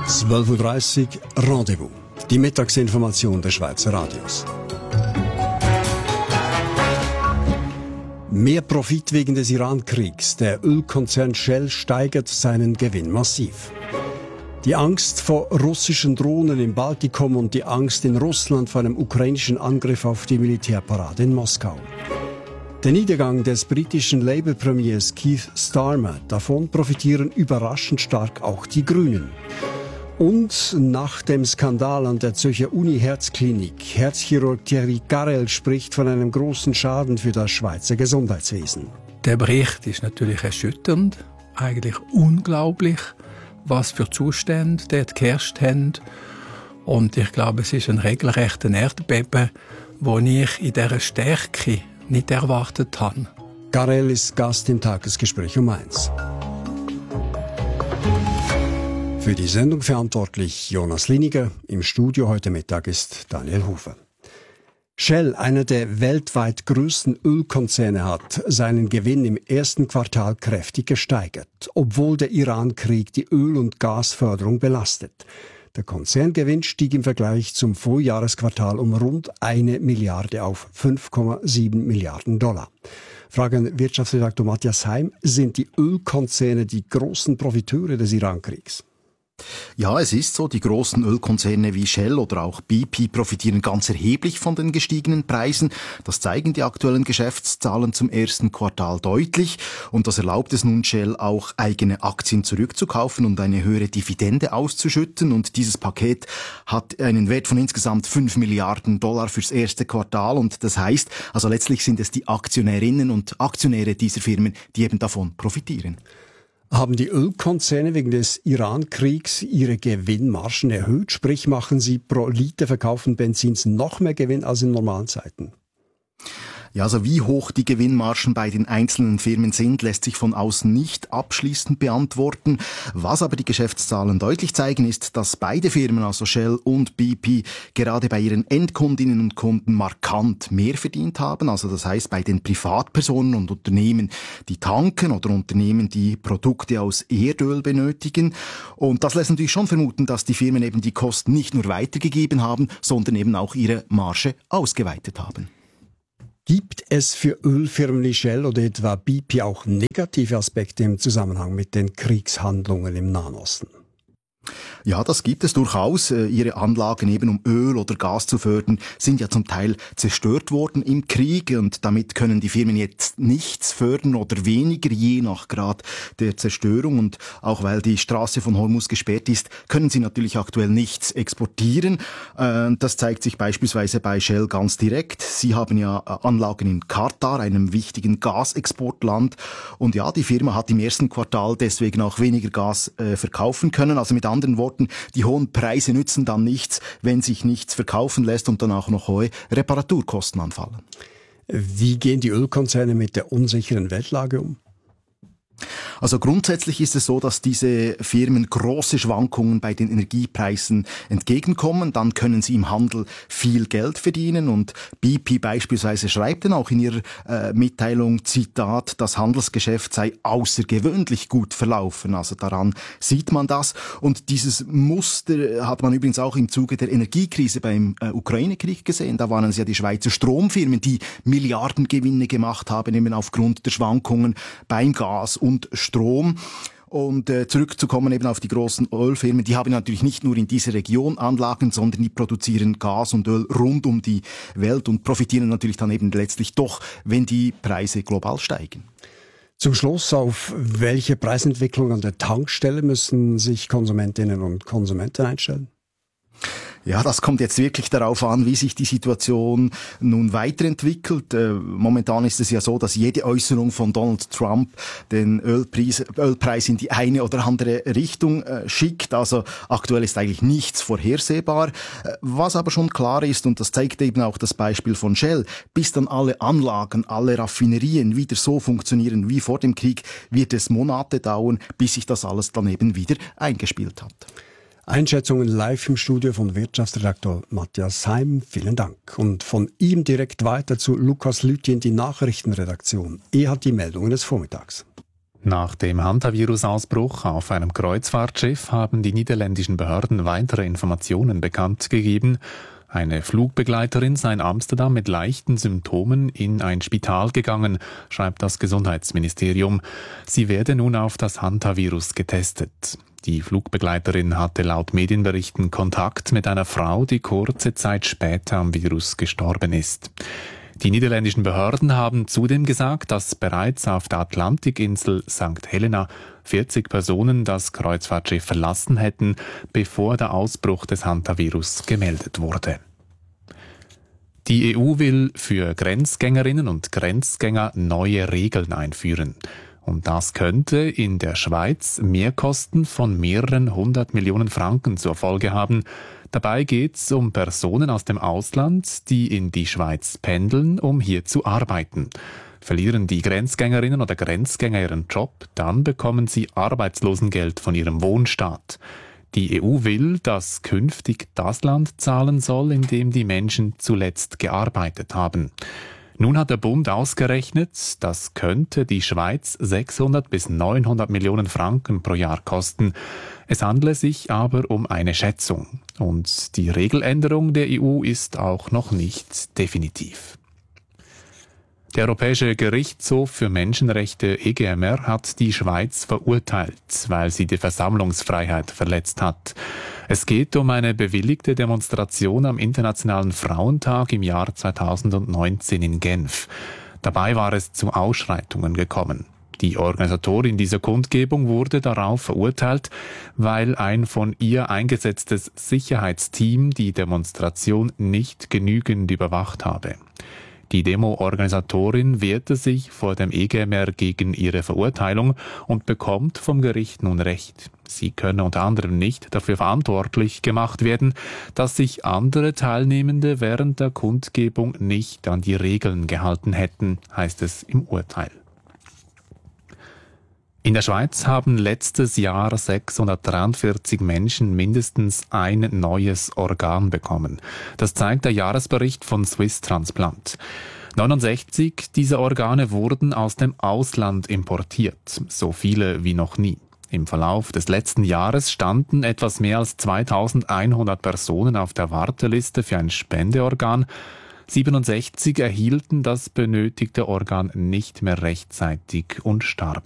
12.30 Uhr Rendezvous. Die Mittagsinformation der Schweizer Radios. Mehr Profit wegen des Iran-Kriegs. Der Ölkonzern Shell steigert seinen Gewinn massiv. Die Angst vor russischen Drohnen im Baltikum und die Angst in Russland vor einem ukrainischen Angriff auf die Militärparade in Moskau. Der Niedergang des britischen Labour-Premiers Keith Starmer. Davon profitieren überraschend stark auch die Grünen. Und nach dem Skandal an der Zürcher Uni-Herzklinik, Herzchirurg Thierry Garrel spricht von einem großen Schaden für das Schweizer Gesundheitswesen. Der Bericht ist natürlich erschütternd, eigentlich unglaublich, was für Zustände dort geherrscht haben. Und ich glaube, es ist ein regelrechter Erdbeben, den ich in dieser Stärke nicht erwartet habe. Garrel ist Gast im Tagesgespräch um 1. Für die Sendung verantwortlich Jonas Liniger. Im Studio heute Mittag ist Daniel Hofer. Shell, einer der weltweit größten Ölkonzerne, hat seinen Gewinn im ersten Quartal kräftig gesteigert, obwohl der Iran-Krieg die Öl- und Gasförderung belastet. Der Konzerngewinn stieg im Vergleich zum Vorjahresquartal um rund 1 Milliarde auf 5,7 Milliarden Dollar. Frage an Wirtschaftsredaktor Matthias Heim: Sind die Ölkonzerne die großen Profiteure des Iran-Kriegs? Ja, es ist so. Die großen Ölkonzerne wie Shell oder auch BP profitieren ganz erheblich von den gestiegenen Preisen. Das zeigen die aktuellen Geschäftszahlen zum ersten Quartal deutlich. Und das erlaubt es nun Shell auch, eigene Aktien zurückzukaufen und eine höhere Dividende auszuschütten. Und dieses Paket hat einen Wert von insgesamt 5 Milliarden Dollar fürs erste Quartal. Und das heißt, also letztlich sind es die Aktionärinnen und Aktionäre dieser Firmen, die eben davon profitieren. Haben die Ölkonzerne wegen des Iran-Kriegs ihre Gewinnmargen erhöht? Sprich, machen sie pro Liter verkauften Benzins noch mehr Gewinn als in normalen Zeiten? Ja, also wie hoch die Gewinnmargen bei den einzelnen Firmen sind, lässt sich von außen nicht abschließend beantworten. Was aber die Geschäftszahlen deutlich zeigen, ist, dass beide Firmen, also Shell und BP, gerade bei ihren Endkundinnen und Kunden markant mehr verdient haben. Also das heißt, bei den Privatpersonen und Unternehmen, die tanken oder Unternehmen, die Produkte aus Erdöl benötigen. Und das lässt natürlich schon vermuten, dass die Firmen eben die Kosten nicht nur weitergegeben haben, sondern eben auch ihre Marge ausgeweitet haben. Gibt es für Ölfirmen wie Shell oder etwa BP auch negative Aspekte im Zusammenhang mit den Kriegshandlungen im Nahen Osten? Ja, das gibt es durchaus. Ihre Anlagen eben, um Öl oder Gas zu fördern, sind ja zum Teil zerstört worden im Krieg und damit können die Firmen jetzt nichts fördern oder weniger, je nach Grad der Zerstörung. Und auch weil die Straße von Hormuz gesperrt ist, können sie natürlich aktuell nichts exportieren. Das zeigt sich beispielsweise bei Shell ganz direkt. Sie haben ja Anlagen in Katar, einem wichtigen Gasexportland. Und ja, die Firma hat im ersten Quartal deswegen auch weniger Gas verkaufen können. Also mit anderen Worten, die hohen Preise nützen dann nichts, wenn sich nichts verkaufen lässt und dann auch noch hohe Reparaturkosten anfallen. Wie gehen die Ölkonzerne mit der unsicheren Weltlage um? Also grundsätzlich ist es so, dass diese Firmen große Schwankungen bei den Energiepreisen entgegenkommen. Dann können sie im Handel viel Geld verdienen. Und BP beispielsweise schreibt dann auch in ihrer Mitteilung, Zitat, das Handelsgeschäft sei außergewöhnlich gut verlaufen. Also daran sieht man das. Und dieses Muster hat man übrigens auch im Zuge der Energiekrise beim Ukraine-Krieg gesehen. Da waren es ja die Schweizer Stromfirmen, die Milliardengewinne gemacht haben, eben aufgrund der Schwankungen beim Gas und Strom. Und zurückzukommen eben auf die großen Ölfirmen, die haben natürlich nicht nur in dieser Region Anlagen, sondern die produzieren Gas und Öl rund um die Welt und profitieren natürlich dann eben letztlich doch, wenn die Preise global steigen. Zum Schluss, auf welche Preisentwicklung an der Tankstelle müssen sich Konsumentinnen und Konsumenten einstellen? Ja, das kommt jetzt wirklich darauf an, wie sich die Situation nun weiterentwickelt. Momentan ist es ja so, dass jede Äußerung von Donald Trump den Ölpreis in die eine oder andere Richtung schickt. Also aktuell ist eigentlich nichts vorhersehbar. Was aber schon klar ist, und das zeigt eben auch das Beispiel von Shell, bis dann alle Anlagen, alle Raffinerien wieder so funktionieren wie vor dem Krieg, wird es Monate dauern, bis sich das alles dann eben wieder eingespielt hat. Einschätzungen live im Studio von Wirtschaftsredaktor Matthias Heim. Vielen Dank. Und von ihm direkt weiter zu Lukas Lüthi in die Nachrichtenredaktion. Er hat die Meldungen des Vormittags. Nach dem Hantavirus-Ausbruch auf einem Kreuzfahrtschiff haben die niederländischen Behörden weitere Informationen bekannt gegeben. Eine Flugbegleiterin sei in Amsterdam mit leichten Symptomen in ein Spital gegangen, schreibt das Gesundheitsministerium. Sie werde nun auf das Hantavirus getestet. Die Flugbegleiterin hatte laut Medienberichten Kontakt mit einer Frau, die kurze Zeit später am Virus gestorben ist. Die niederländischen Behörden haben zudem gesagt, dass bereits auf der Atlantikinsel St. Helena 40 Personen das Kreuzfahrtschiff verlassen hätten, bevor der Ausbruch des Hantavirus gemeldet wurde. Die EU will für Grenzgängerinnen und Grenzgänger neue Regeln einführen. Und das könnte in der Schweiz Mehrkosten von mehreren 100 Millionen Franken zur Folge haben. Dabei geht es um Personen aus dem Ausland, die in die Schweiz pendeln, um hier zu arbeiten. Verlieren die Grenzgängerinnen oder Grenzgänger ihren Job, dann bekommen sie Arbeitslosengeld von ihrem Wohnstaat. Die EU will, dass künftig das Land zahlen soll, in dem die Menschen zuletzt gearbeitet haben. Nun hat der Bund ausgerechnet, das könnte die Schweiz 600 bis 900 Millionen Franken pro Jahr kosten. Es handle sich aber um eine Schätzung. Und die Regeländerung der EU ist auch noch nicht definitiv. Der Europäische Gerichtshof für Menschenrechte EGMR hat die Schweiz verurteilt, weil sie die Versammlungsfreiheit verletzt hat. Es geht um eine bewilligte Demonstration am Internationalen Frauentag im Jahr 2019 in Genf. Dabei war es zu Ausschreitungen gekommen. Die Organisatorin dieser Kundgebung wurde darauf verurteilt, weil ein von ihr eingesetztes Sicherheitsteam die Demonstration nicht genügend überwacht habe. Die Demo-Organisatorin wehrte sich vor dem EGMR gegen ihre Verurteilung und bekommt vom Gericht nun Recht. Sie könne unter anderem nicht dafür verantwortlich gemacht werden, dass sich andere Teilnehmende während der Kundgebung nicht an die Regeln gehalten hätten, heißt es im Urteil. In der Schweiz haben letztes Jahr 643 Menschen mindestens ein neues Organ bekommen. Das zeigt der Jahresbericht von Swiss Transplant. 69 dieser Organe wurden aus dem Ausland importiert, so viele wie noch nie. Im Verlauf des letzten Jahres standen etwas mehr als 2100 Personen auf der Warteliste für ein Spendeorgan. 67 erhielten das benötigte Organ nicht mehr rechtzeitig und starben.